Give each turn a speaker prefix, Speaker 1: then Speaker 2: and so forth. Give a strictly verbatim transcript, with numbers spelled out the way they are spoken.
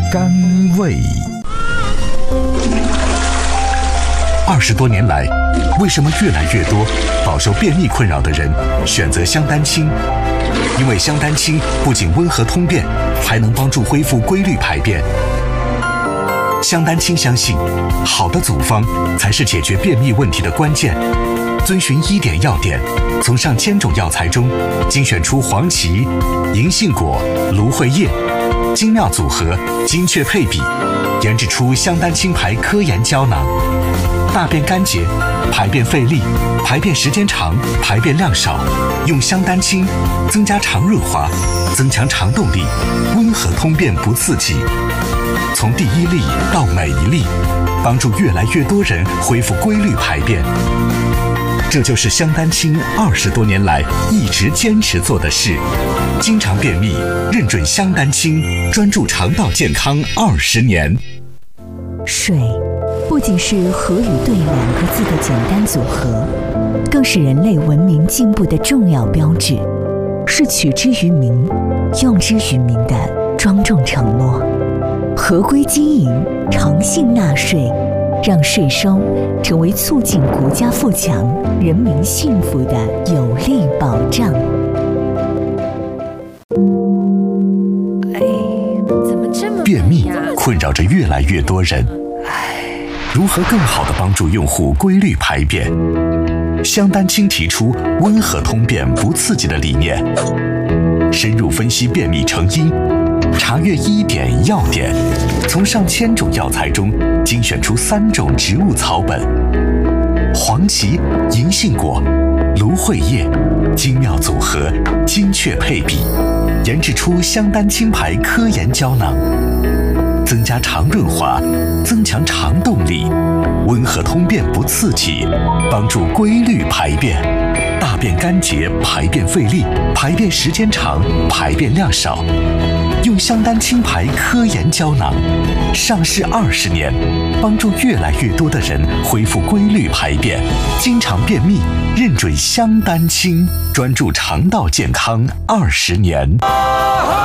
Speaker 1: 甘味。二十多年来，为什么越来越多饱受便秘困扰的人选择香丹青？因为香丹青不仅温和通便，还能帮助恢复规律排便。香丹青相信，好的组方才是解决便秘问题的关键。遵循医典要点，从上千种药材中精选出黄芪、银杏果、芦荟叶，精妙组合，精确配比，研制出香丹青牌科研胶囊。大便干结、排便费力、排便时间长、排便量少，用香丹青增加肠润滑，增强肠动力，温和通便不刺激。从第一粒到每一粒，帮助越来越多人恢复规律排便。这就是香丹青二十多年来一直坚持做的事。经常便秘，认准香丹青，专注肠道健康二十年。
Speaker 2: 水不仅是和与对两个字的简单组合，更是人类文明进步的重要标志，是取之于民、用之于民的庄重承诺。合规经营，诚信纳税，让税收成为促进国家富强、人民幸福的有力保障。
Speaker 1: 便秘困扰着越来越多人，如何更好地帮助用户规律排便？香丹青提出温和通便不刺激的理念，深入分析便秘成因，查阅医典药典，从上千种药材中精选出三种植物草本：黄芪、银杏果、芦荟叶，精妙组合，精确配比，研制出香丹青牌科研胶囊。增加肠润滑，增强肠动力，温和通便不刺激，帮助规律排便。大便干结、排便费力、排便时间长、排便量少，用香丹青牌科研胶囊，上市二十年，帮助越来越多的人恢复规律排便。经常便秘，认准香丹青，专注肠道健康二十年。